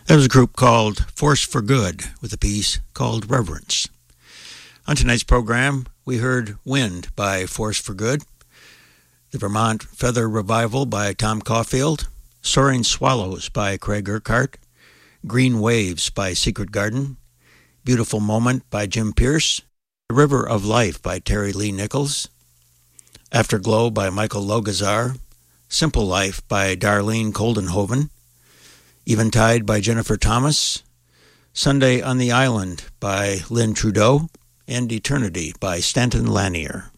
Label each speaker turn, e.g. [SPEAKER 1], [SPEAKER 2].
[SPEAKER 1] There was a group called Force for Good with a piece called Reverence. On tonight's program, we heard Wind by Force for Good, the Vermont Feather Revival by Tom Caulfield, Soaring Swallows by Craig Urquhart, Green Waves by Secret Garden, Beautiful Moment by Jim Pierce, The River of Life by Terry Lee Nichols, Afterglow by Michael Logazar, Simple Life by Darlene Coldenhoven, Eventide by Jennifer Thomas, Sunday on the Island by Lynn Trudeau, and Eternity by Stanton Lanier.